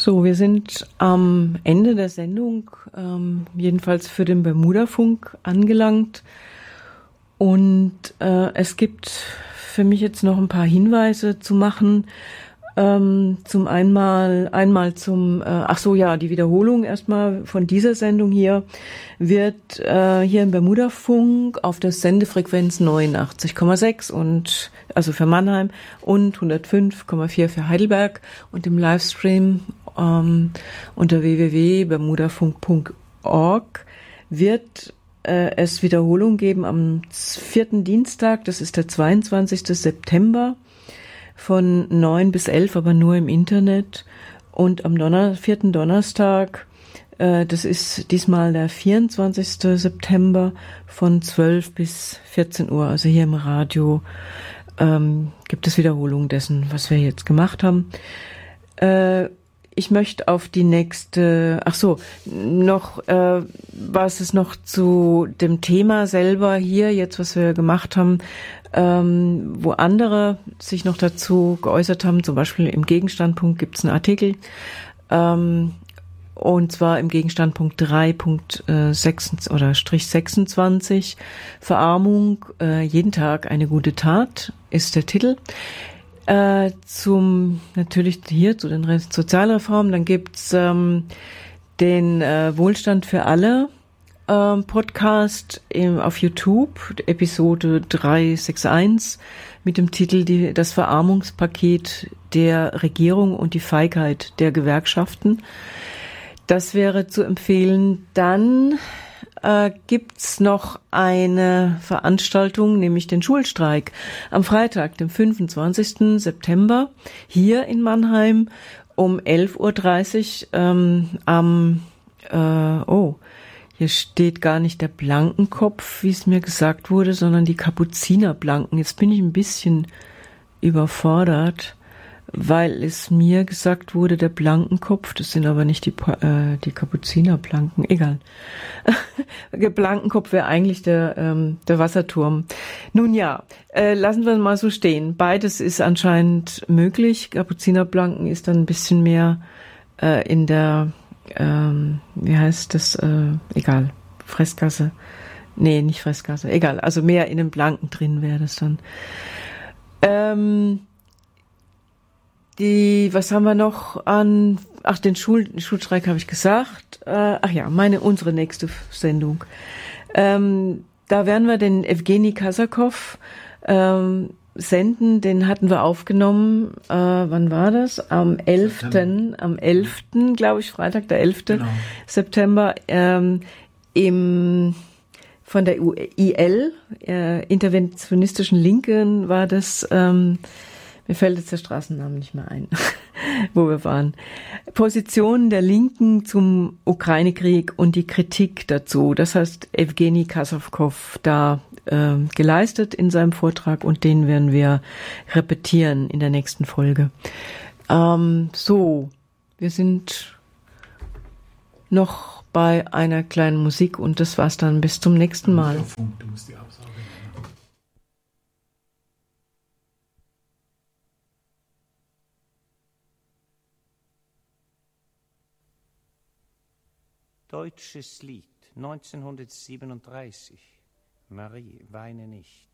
So, wir sind am Ende der Sendung, jedenfalls für den Bermudafunk angelangt. Und es gibt für mich jetzt noch ein paar Hinweise zu machen. Zum einmal zum, die Wiederholung erstmal von dieser Sendung hier wird hier im Bermudafunk auf der Sendefrequenz 89,6 und also für Mannheim und 105,4 für Heidelberg und im Livestream unter www.bermudafunk.org wird es Wiederholung geben am 4. Dienstag, das ist der 22. September von 9 bis 11, aber nur im Internet. Und am 4. Donnerstag, das ist diesmal der 24. September von 12 bis 14 Uhr, also hier im Radio, gibt es Wiederholung dessen, was wir jetzt gemacht haben. Ich möchte auf die nächste, was es noch zu dem Thema selber hier, jetzt was wir gemacht haben, wo andere sich noch dazu geäußert haben, zum Beispiel im Gegenstandpunkt gibt es einen Artikel, und zwar im Gegenstandpunkt 3.6 Verarmung, jeden Tag eine gute Tat, ist der Titel. Natürlich hier zu den Sozialreformen, dann gibt's den Wohlstand für alle Podcast auf YouTube, Episode 361 mit dem Titel Das Verarmungspaket der Regierung und die Feigheit der Gewerkschaften. Das wäre zu empfehlen. Dann gibt's noch eine Veranstaltung, nämlich den Schulstreik am Freitag, dem 25. September, hier in Mannheim um 11.30 Uhr hier steht gar nicht der Blankenkopf, wie es mir gesagt wurde, sondern die Kapuzinerblanken. Jetzt bin ich ein bisschen überfordert, weil es mir gesagt wurde, der Blankenkopf, das sind aber nicht die Kapuzinerblanken, egal. Der Blankenkopf wäre eigentlich der Wasserturm. Nun ja, lassen wir mal so stehen. Beides ist anscheinend möglich. Kapuzinerblanken ist dann ein bisschen mehr in der egal, Fressgasse. Nee, nicht Fressgasse, egal, also mehr in den Blanken drin wäre das dann. Was haben wir noch an, den Schulstreik habe ich gesagt. Unsere nächste Sendung. Da werden wir den Evgeny Kasakow senden, den hatten wir aufgenommen, wann war das? Am 11., glaube ich, Freitag, der 11. Genau. September, von der IL, interventionistischen Linken war das, mir fällt jetzt der Straßennamen nicht mehr ein, wo wir waren. Position der Linken zum Ukraine-Krieg und die Kritik dazu. Das heißt, Evgeny Kasakow da geleistet in seinem Vortrag und den werden wir repetieren in der nächsten Folge. Wir sind noch bei einer kleinen Musik und das war's dann. Bis zum nächsten Mal. Du musst die Absage machen. Deutsches Lied 1937. Marie, weine nicht.